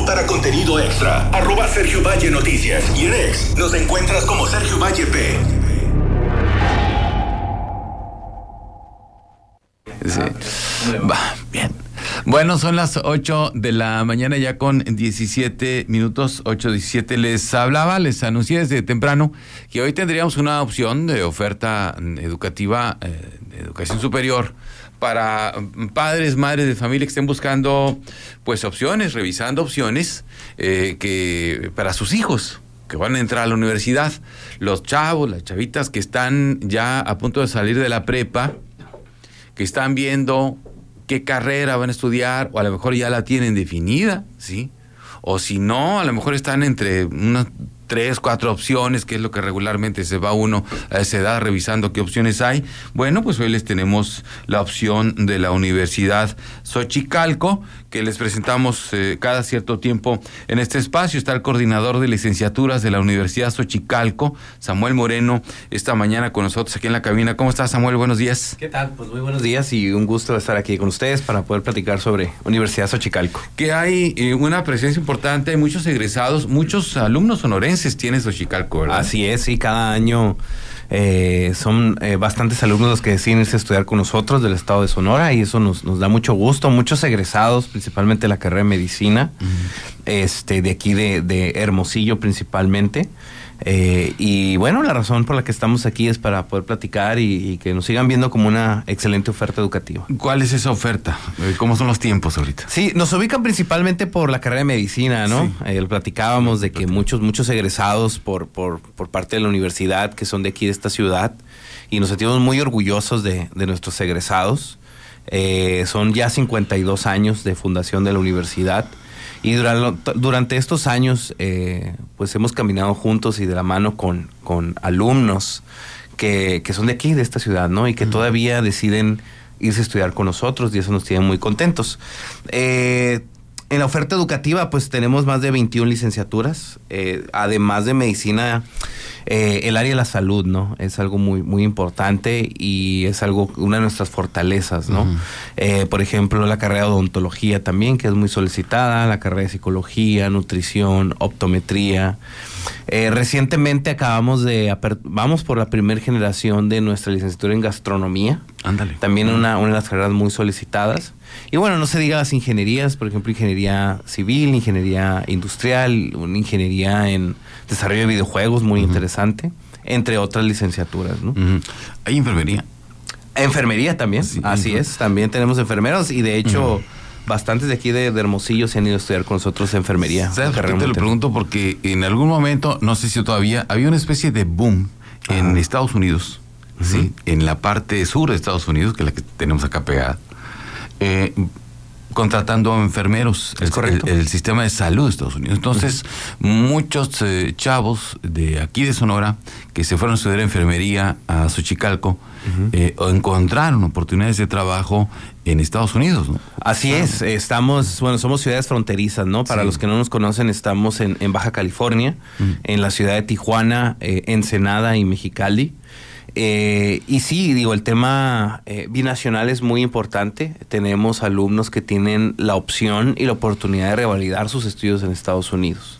YouTube para contenido extra. @Sergio Valle Noticias. Y en X nos encuentras como Sergio Valle P. Sí. Bien. Bueno, son las 8 de la mañana ya con 17 minutos, 8:17. Les anuncié desde temprano que hoy tendríamos una opción de oferta educativa de educación superior para padres, madres de familia que estén buscando pues opciones, revisando opciones que para sus hijos que van a entrar a la universidad. Los chavos, las chavitas que están ya a punto de salir de la prepa, que están viendo qué carrera van a estudiar, o a lo mejor ya la tienen definida, ¿sí? O si no, a lo mejor están entre unas 3, 4 opciones, que es lo que regularmente se va uno a esa edad revisando qué opciones hay. Bueno, pues hoy les tenemos la opción de la Universidad Xochicalco, que les presentamos cada cierto tiempo en este espacio. Está el coordinador de licenciaturas de la Universidad Xochicalco, Samuel Moreno, esta mañana con nosotros aquí en la cabina. ¿Cómo estás, Samuel? Buenos días. ¿Qué tal? Pues muy buenos días y un gusto estar aquí con ustedes para poder platicar sobre Universidad Xochicalco. Que hay una presencia importante, hay muchos egresados, muchos alumnos sonorenses tiene Xochicalco, ¿verdad? Así es, sí, cada año son bastantes alumnos los que deciden irse a estudiar con nosotros del estado de Sonora, y eso nos da mucho gusto. Muchos egresados, principalmente de la carrera de medicina, de aquí de Hermosillo principalmente. Y bueno, la razón por la que estamos aquí es para poder platicar y que nos sigan viendo como una excelente oferta educativa. ¿Cuál es esa oferta? ¿Cómo son los tiempos ahorita? Sí, nos ubican principalmente por la carrera de medicina, ¿no? Sí. Platicábamos de que muchos egresados por parte de la universidad que son de aquí de esta ciudad, y nos sentimos muy orgullosos de nuestros egresados. Son ya 52 años de fundación de la universidad. Y durante estos años, pues hemos caminado juntos y de la mano con alumnos que son de aquí, de esta ciudad, ¿no? Y que todavía deciden irse a estudiar con nosotros, y eso nos tiene muy contentos. En la oferta educativa, pues tenemos más de 21 licenciaturas, además de medicina. El área de la salud, ¿no? Es algo muy, muy importante y es una de nuestras fortalezas, ¿no? Por ejemplo, la carrera de odontología también, que es muy solicitada, la carrera de psicología, nutrición, optometría. Recientemente vamos por la primera generación de nuestra licenciatura en gastronomía. Ándale. También una de las carreras muy solicitadas. Y bueno, no se diga las ingenierías, por ejemplo, ingeniería civil, ingeniería industrial, una ingeniería en desarrollo de videojuegos muy interesante, entre otras licenciaturas, ¿no? ¿Hay enfermería? Enfermería también, sí, así es, también tenemos enfermeros, y de hecho bastantes de aquí de Hermosillo se han ido a estudiar con nosotros enfermería. ¿Sabes por qué te lo pregunto? Porque en algún momento, no sé si todavía, había una especie de boom en Estados Unidos, ¿sí? En la parte sur de Estados Unidos, que es la que tenemos acá pegada. Contratando enfermeros, es correcto. El sistema de salud de Estados Unidos. Entonces, muchos chavos de aquí de Sonora que se fueron a estudiar enfermería a Xochicalco encontraron oportunidades de trabajo en Estados Unidos, ¿no? Así es, somos ciudades fronterizas, ¿no? Para los que no nos conocen, estamos en Baja California, en la ciudad de Tijuana, Ensenada y Mexicali. Y sí, el tema binacional es muy importante. Tenemos alumnos que tienen la opción y la oportunidad de revalidar sus estudios en Estados Unidos.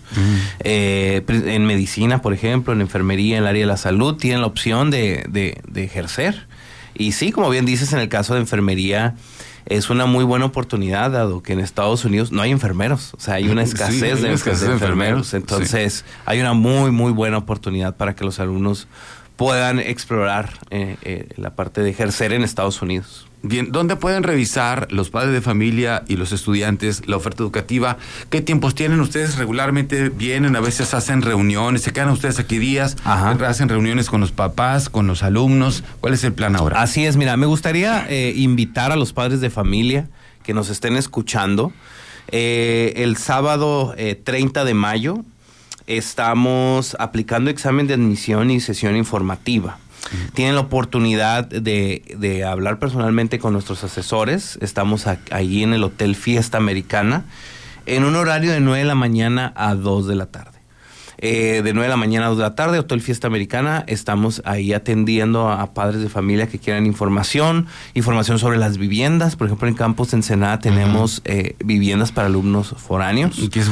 En medicina, por ejemplo, en enfermería, en el área de la salud, tienen la opción de ejercer. Y sí, como bien dices, en el caso de enfermería, es una muy buena oportunidad, dado que en Estados Unidos no hay enfermeros. O sea, hay una escasez de enfermeros. Entonces, hay una muy, muy buena oportunidad para que los alumnos puedan explorar la parte de ejercer en Estados Unidos. Bien, ¿dónde pueden revisar los padres de familia y los estudiantes la oferta educativa? ¿Qué tiempos tienen ustedes? Regularmente vienen, a veces hacen reuniones, se quedan ustedes aquí días, hacen reuniones con los papás, con los alumnos. ¿Cuál es el plan ahora? Así es, mira, me gustaría invitar a los padres de familia que nos estén escuchando. El sábado 30 de mayo estamos aplicando examen de admisión y sesión informativa. Tienen la oportunidad de hablar personalmente con nuestros asesores. Estamos allí en el Hotel Fiesta Americana en un horario de 9 de la mañana a 2 de la tarde. De 9 de la mañana a 2 de la tarde, Hotel Fiesta Americana. Estamos ahí atendiendo a padres de familia que quieran información sobre las viviendas. Por ejemplo, en Campus Ensenada tenemos viviendas para alumnos foráneos. ¿Y qué es